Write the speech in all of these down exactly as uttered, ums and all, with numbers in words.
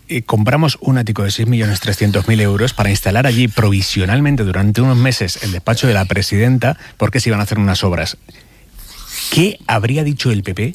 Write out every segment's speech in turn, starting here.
eh, compramos un ático de seis millones trescientos mil euros para instalar allí provisionalmente durante unos meses el despacho de la presidenta porque se iban a hacer unas obras. ¿Qué habría dicho el P P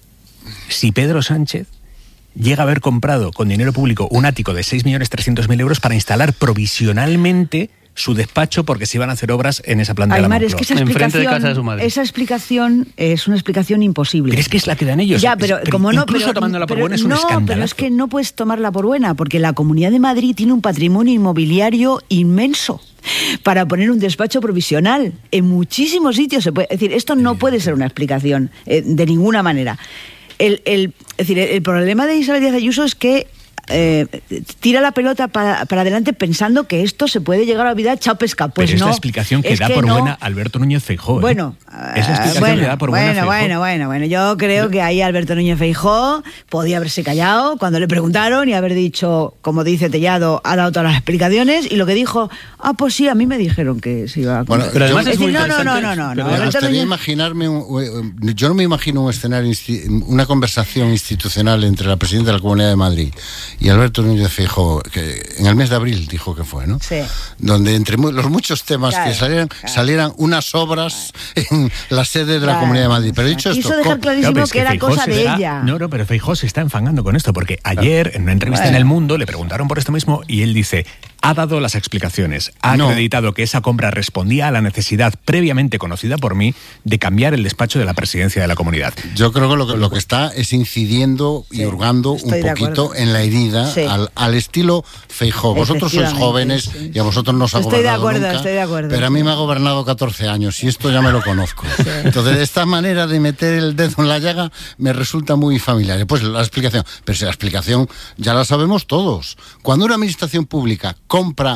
si Pedro Sánchez llega a haber comprado con dinero público un ático de seis millones trescientos mil euros para instalar provisionalmente su despacho porque se iban a hacer obras en esa planta Aymar, de la es que esa Moncloa? explicación, de casa de su madre. esa explicación es una explicación imposible. Pero es que es la que dan ellos. Ya, pero, pero como no, incluso pero, tomándola por pero, buena es un no, escándalo. pero es que no puedes tomarla por buena, porque la Comunidad de Madrid tiene un patrimonio inmobiliario inmenso para poner un despacho provisional. En muchísimos sitios se puede... Es decir, esto no puede ser una explicación eh, de ninguna manera. El, el, es decir, el problema de Isabel Díaz Ayuso es que Eh, tira la pelota para, para adelante pensando que esto se puede llegar a olvidar, chao pesca. Pues pero es no, la explicación que es da que por no. buena Alberto Núñez Feijóo. ¿eh? Bueno, es la explicación bueno, que da por buena bueno, Feijóo. bueno, bueno, bueno. Yo creo que ahí Alberto Núñez Feijóo podía haberse callado cuando le preguntaron y haber dicho, como dice Tellado, ha dado todas las explicaciones y lo que dijo, ah, pues sí, a mí me dijeron que se iba a... Bueno, pero además yo, es muy decir, no, no, no, interesante. no, no, no. Me Alberto gustaría Núñez- imaginarme, un, yo no me imagino un escenario, una conversación institucional entre la presidenta de la Comunidad de Madrid y Alberto Núñez Feijóo, que en el mes de abril dijo que fue, ¿no? Sí. Donde entre mu- los muchos temas Claro, que salieran, claro. salieran unas obras en la sede de la Claro. Comunidad de Madrid. Pero dicho Quiso esto, dejar co- clarísimo Claro, pero es que era Feijóo cosa se de está- ella. No, no, pero Feijóo se está enfangando con esto, porque ayer, en una entrevista Bueno. en El Mundo, le preguntaron por esto mismo y él dice, ha dado las explicaciones, ha No. acreditado que esa compra respondía a la necesidad previamente conocida por mí de cambiar el despacho de la presidencia de la comunidad. yo creo que lo, que lo que está es incidiendo y Sí, hurgando un estoy de poquito acuerdo. en la herida Sí. al, al estilo Feijóo. Vosotros sois Efectivamente, jóvenes sí. y a vosotros no os ha Estoy de gobernado acuerdo, nunca, estoy de acuerdo, pero a sí. mí me ha gobernado catorce años y esto ya me lo conozco. Entonces, esta manera de meter el dedo en la llaga me resulta muy familiar. Pues la explicación, pero si la explicación ya la sabemos todos. Cuando una administración pública compra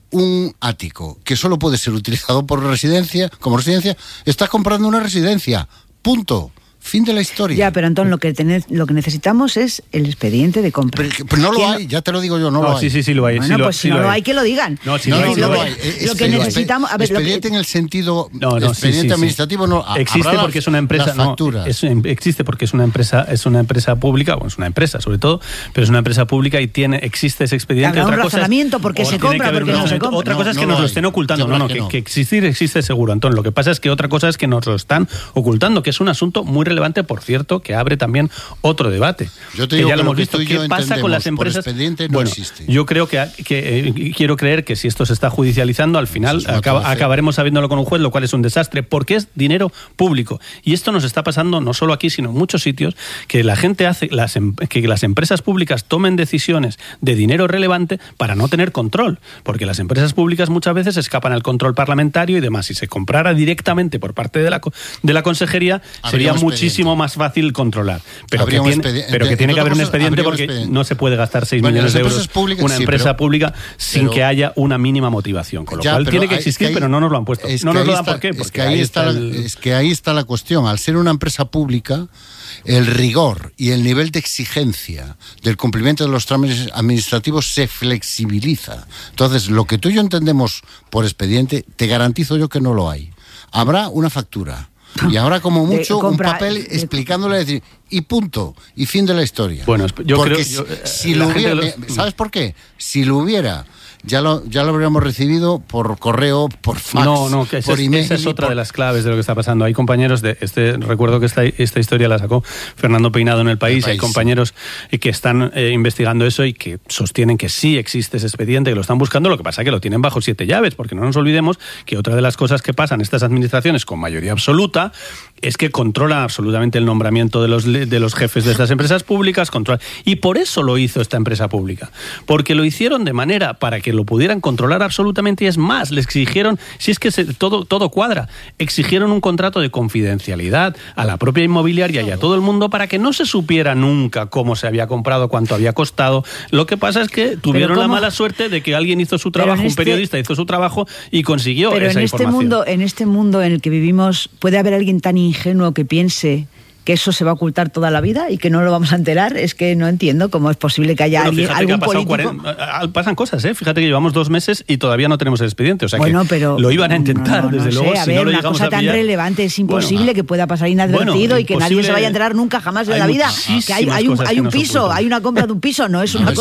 un ático que solo puede ser utilizado por residencia, como residencia, está comprando una residencia. Punto. Fin de la historia. Ya, pero Antón, lo que, tener, lo que necesitamos es el expediente de compra. Pero, pero no lo ¿Quién hay, ya te lo digo yo, no, No, lo hay. sí, sí, sí lo hay. Bueno, sí lo, pues sí si no lo hay. hay, que lo digan. No, sí No, lo no, hay. sí no lo lo hay. hay. Es- lo que es- necesitamos- a ver, lo que- expediente en el sentido No, no, sí, expediente sí, sí. administrativo no ha- Existe habrá porque las- es una empresa, las no, facturas. es, existe porque es una empresa, es una empresa pública, bueno, es una empresa sobre todo, pero es una empresa pública y tiene existe ese expediente. Habrá un Otra cosa es- razonamiento, porque o se tiene compra, que haber porque un no se razonamiento. compra. Otra cosa es No, que no nos lo lo hay. estén ocultando. De No, no, verdad que, que no. que existir existe seguro, Antón. Lo que pasa es que otra cosa es que nos lo están ocultando, que es un asunto muy relevante, por cierto, que abre también otro debate. Yo te digo ya que lo lo hemos que visto. tú y ¿Qué yo pasa con las entendemos por empresas? expediente no bueno, existe. yo creo que, que eh, quiero creer que si esto se está judicializando, al final Eso es acaba- otra vez. acabaremos sabiéndolo con un juez, lo cual es un desastre, porque es dinero público. Y esto nos está pasando no solo aquí, sino en muchos sitios, que la gente hace, las, em- que las empresas públicas tomen decisiones de dinero relevante para no tener control, porque las empresas públicas muchas veces escapan al control parlamentario y demás. Si se comprara directamente por parte de la, co- de la consejería, Habría sería un muchísimo más fácil controlar. Pero que Habría un tiene, expedi- pero que entre- tiene que entre haber un otras cosas, expediente habría un porque expediente. no se puede gastar seis Bueno, millones las de euros empresas públicas una sí, empresa pero- pública sin pero- que haya una mínima motivación. Con lo Ya, cual pero tiene que hay- existir, es que pero ahí- no nos lo han puesto. es No que nos ahí lo dan está- por qué. Es Porque que ahí está, la, el- es que ahí está la cuestión. Al ser una empresa pública, el rigor y el nivel de exigencia del cumplimiento de los trámites administrativos se flexibiliza. Entonces, lo que tú y yo entendemos por expediente, te garantizo yo que no lo hay. Habrá una factura. Y ahora, como De mucho, compra- un papel de- explicándole, decir, y punto, y fin de la historia. Bueno, yo Porque creo- si, yo- si la lo gente hubiera, de los- ¿sabes por qué? Si lo hubiera, ya lo, ya lo habríamos recibido por correo, por fax, No, no, que esa, por es, email. esa es y otra por- de las claves de lo que está pasando. Hay compañeros de este, recuerdo que esta, esta historia la sacó Fernando Peinado en El País. El País. Hay compañeros que están eh, investigando eso y que sostienen que sí existe ese expediente, que lo están buscando. Lo que pasa es que lo tienen bajo siete llaves, porque no nos olvidemos que otra de las cosas que pasan en estas administraciones con mayoría absoluta es que controlan absolutamente el nombramiento de los, de los jefes de estas empresas públicas. Controlan, y por eso lo hizo esta empresa pública, porque lo hicieron de manera para que lo pudieran controlar absolutamente, y es más, le exigieron, si es que se, todo, todo cuadra, exigieron un contrato de confidencialidad a la propia inmobiliaria y a todo el mundo para que no se supiera nunca cómo se había comprado, cuánto había costado. Lo que pasa es que tuvieron la ¿cómo? mala suerte de que alguien hizo su Pero trabajo, en un este- periodista hizo su trabajo y consiguió Pero esa en este información. mundo, en este mundo en el que vivimos, ¿puede haber alguien tan ingenuo que piense que eso se va a ocultar toda la vida y que no lo vamos a enterar? Es que no entiendo cómo es posible que haya Bueno, alguien, fíjate que algún ha pasado político... cuarenta ah, pasan cosas, ¿eh? Fíjate que llevamos dos meses y todavía no tenemos el expediente. O sea Bueno, que pero lo iban a intentar, no, no, desde no luego. sé, a si ver, no lo una llegamos cosa a tan pillar. relevante es imposible Bueno, que pueda pasar inadvertido bueno, y que nadie imposible- se vaya a enterar nunca jamás de hay la vida. muchísimas Que hay, hay un, cosas hay que un nos piso, ocultan. hay una compra de un piso, no es A una ver,